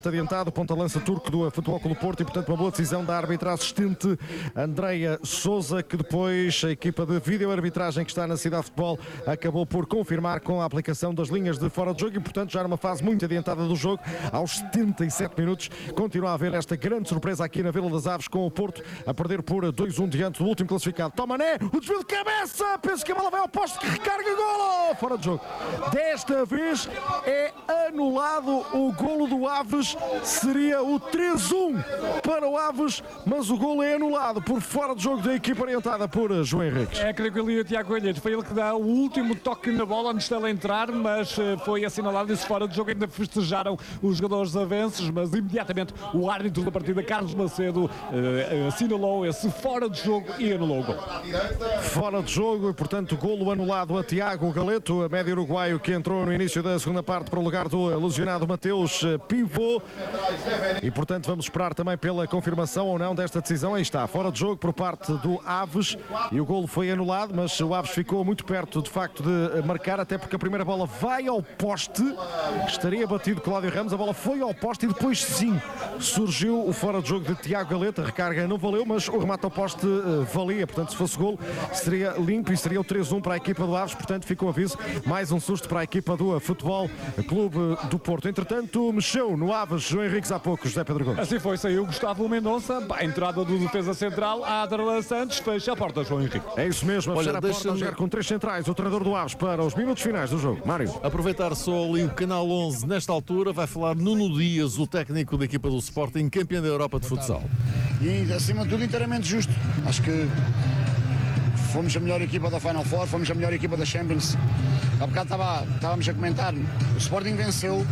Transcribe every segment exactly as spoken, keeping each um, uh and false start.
Adiantado, ponta-lança turco do Futebol Clube do Porto e, portanto, uma boa decisão da árbitra assistente Andreia Sousa, que depois a equipa de vídeo-arbitragem que está na Cidade de Futebol acabou por confirmar com a aplicação das linhas de fora de jogo e, portanto, já numa fase muito adiantada do jogo, aos setenta e sete minutos, continua a haver esta grande surpresa aqui na Vila das Aves, com o Porto a perder por dois a um diante do último classificado. Tomané, o desvio de cabeça, penso que a bola vai ao poste, que recarga, golo, fora de jogo. Desta vez é anulado o golo do Aves. Seria o três a um para o Aves, mas o golo é anulado por fora de jogo da equipa orientada por João Henriques. É, creio que ali o Tiago Coelho foi ele que dá o último toque na bola antes dela entrar, mas foi assinalado isso fora de jogo. Ainda festejaram os jogadores avanços, mas imediatamente o árbitro da partida, Carlos Macedo, uh, assinalou esse fora de jogo e anulou o golo. Fora de jogo e, portanto, golo anulado a Tiago Galeto, a médio uruguaio que entrou no início da segunda parte para o lugar do lesionado Mateus Pivô. E, portanto, vamos esperar também pela confirmação ou não desta decisão. Aí está, fora de jogo por parte do Aves e o golo foi anulado, mas o Aves ficou muito perto, de facto, de marcar, até porque a primeira bola vai ao poste, estaria batido Cláudio Ramos, a bola foi ao poste e depois sim surgiu o fora de jogo de Tiago Galeta. A recarga não valeu, mas o remate ao poste uh, valia, portanto, se fosse golo seria limpo e seria o três a um para a equipa do Aves, portanto ficou aviso, mais um susto para a equipa do Futebol Clube do Porto. Entretanto, mexeu no Aves João Henriques há pouco, José Pedro Gomes. Assim foi, saiu Gustavo Mendonça, a entrada do defesa central, Adarlan Santos, fecha a porta, João Henrique. É isso mesmo, a Olha, fechar a porta, a jogar com três centrais, o treinador do Aves para os minutos finais do jogo. Mário. Aproveitar só ali o Canal onze nesta altura, vai falar Nuno Dias, o técnico da equipa do Sporting, campeão da Europa de futsal. E acima de tudo inteiramente justo. Acho que fomos a melhor equipa da Final Four, fomos a melhor equipa da Champions. Há bocado estava, estávamos a comentar, o Sporting venceu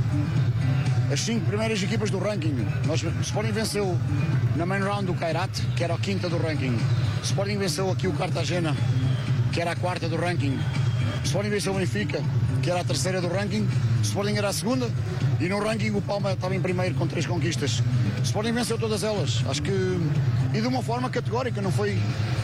as cinco primeiras equipas do ranking. Nós, o Sporting venceu na main round do Kairat, que era a quinta do ranking. O Sporting venceu aqui o Cartagena, que era a quarta do ranking. O Sporting venceu o Benfica, que era a terceira do ranking. O Sporting era a segunda. E no ranking o Palma estava em primeiro com três conquistas. O Sporting venceu todas elas. Acho que... E de uma forma categórica, não foi...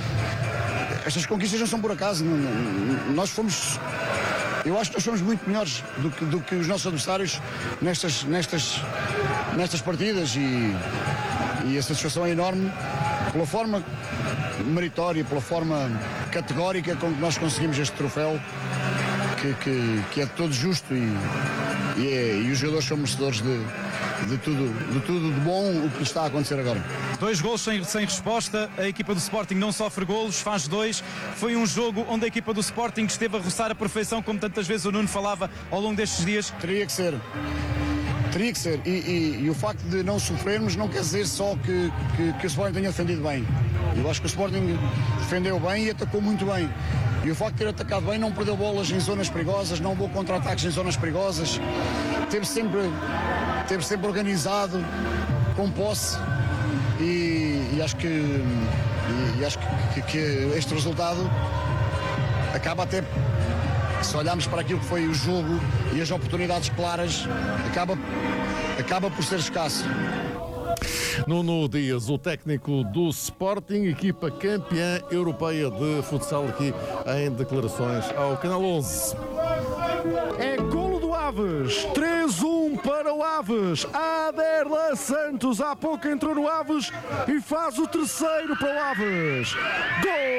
Estas conquistas não são por acaso. Não, não, nós fomos... Eu acho que nós somos muito melhores do que, do que os nossos adversários nestas, nestas, nestas partidas e, e a satisfação é enorme pela forma meritória, pela forma categórica com que nós conseguimos este troféu, que, que, que é de todo justo e, e, é, e os jogadores são merecedores de, de, tudo, de tudo de bom o que está a acontecer agora. Dois golos sem, sem resposta, a equipa do Sporting não sofre golos, faz dois. Foi um jogo onde a equipa do Sporting esteve a roçar a perfeição, como tantas vezes o Nuno falava ao longo destes dias. Teria que ser, teria que ser. E, e, e o facto de não sofrermos não quer dizer só que, que, que o Sporting tenha defendido bem. Eu acho que o Sporting defendeu bem e atacou muito bem. E o facto de ter atacado bem, não perdeu bolas em zonas perigosas, não houve contra-ataques em zonas perigosas. Teve sempre, teve sempre organizado, com posse. E, e acho que, e, e acho que, que este resultado acaba até, se olharmos para aquilo que foi o jogo e as oportunidades claras, acaba, acaba por ser escasso. Nuno Dias, o técnico do Sporting, equipa campeã europeia de futsal, aqui em declarações ao Canal onze. É golo do Aves, três a um para o Aves. Adarlan Santos há pouco entrou no Aves e faz o terceiro para o Aves. Gol!